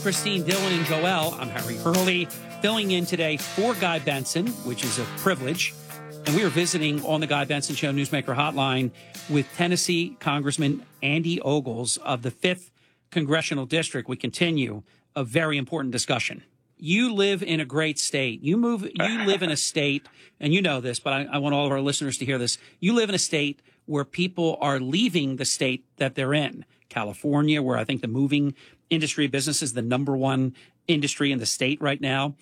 Christine, Dylan, and Joel. I'm Harry Hurley, filling in today for Guy Benson, which is a privilege. And we are visiting on the Guy Benson Show Newsmaker Hotline with Tennessee Congressman Andy Ogles of the 5th Congressional District. We continue a very important discussion. You live in a great state. You live in a state, and you know this, but I want all of our listeners to hear this. You live in a state where people are leaving the state that they're in. California, where I think the moving industry business is the number one industry in the state right now.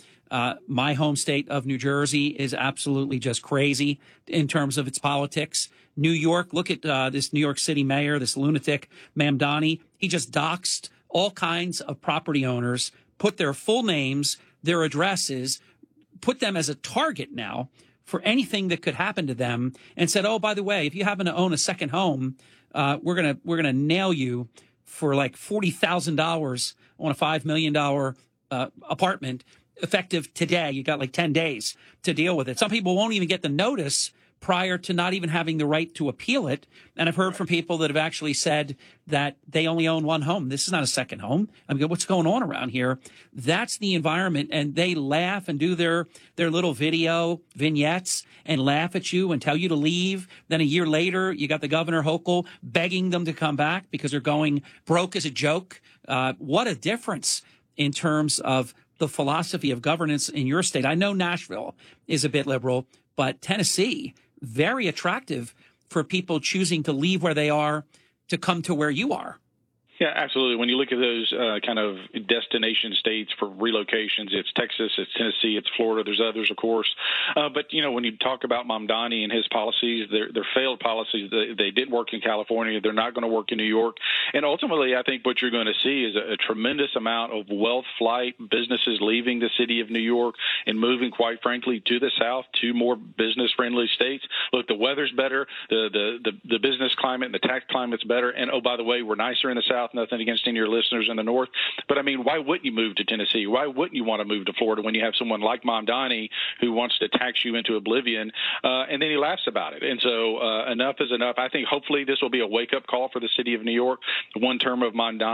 My home state of New Jersey is absolutely just crazy in terms of its politics. New York, look at this New York City mayor, this lunatic, Mamdani. He just doxed all kinds of property owners, put their full names, their addresses, put them as a target now for anything that could happen to them, and said, oh, by the way, if you happen to own a second home, we're gonna nail you for like $40,000 on a $5 million apartment, effective today. You got like 10 days to deal with it. Some people won't even get the notice prior to not even having the right to appeal it. And I've heard from people that have actually said that they only own one home. This is not a second home. I mean, what's going on around here? That's the environment. And they laugh and do their little video vignettes and laugh at you and tell you to leave. Then a year later, you got the Governor Hochul begging them to come back because they're going broke as a joke. What a difference in terms of the philosophy of governance in your state. I know Nashville is a bit liberal, but Tennessee, very attractive for people choosing to leave where they are to come to where you are. Yeah, absolutely. When you look at those kind of destination states for relocations, it's Texas, it's Tennessee, it's Florida. There's others, of course. But, you know, when you talk about Mamdani and his policies, they're failed policies. They didn't work in California. They're not going to work in New York. And ultimately, I think what you're going to see is a tremendous amount of wealth flight, businesses leaving the city of New York and moving, quite frankly, to the south, to more business-friendly states. Look, the weather's better, the business climate and the tax climate's better. And, oh, by the way, we're nicer in the south. Nothing against any of your listeners in the north. But, I mean, why wouldn't you move to Tennessee? Why wouldn't you want to move to Florida when you have someone like Mamdani who wants to tax you into oblivion? And then he laughs about it. And so enough is enough. I think hopefully this will be a wake-up call for the city of New York. One term of Mamdani